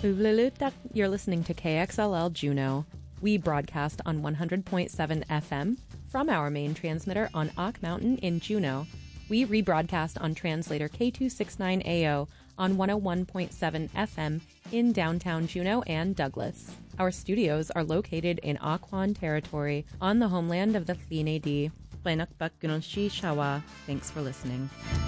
Uvlulutak, you're listening to KXLL Juneau. We broadcast on 100.7 FM from our main transmitter on Ock Mountain in Juneau. We rebroadcast on translator K269AO on 101.7 FM in downtown Juneau and Douglas. Our studios are located in Occoquan territory on the homeland of the Tl'in Di. Thanks for listening.